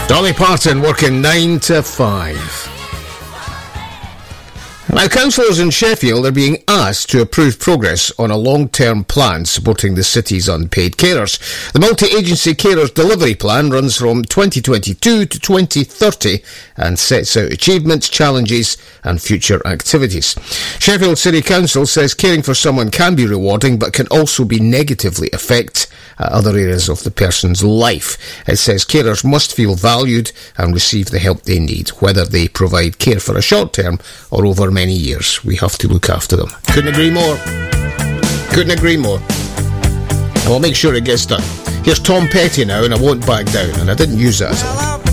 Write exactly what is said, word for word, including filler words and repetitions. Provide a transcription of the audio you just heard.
Dolly Parton working nine to five. Now, councillors in Sheffield are being asked to approve progress on a long-term plan supporting the city's unpaid carers. The multi-agency carers delivery plan runs from twenty twenty-two to twenty thirty and sets out achievements, challenges and future activities. Sheffield City Council says caring for someone can be rewarding but can also be negatively affect uh, other areas of the person's life. It says carers must feel valued and receive the help they need, whether they provide care for a short term or over many years. We have to look after them. Couldn't agree more. Couldn't agree more. And we'll make sure it gets done. Here's Tom Petty now, and I won't back down, and I didn't use that at all.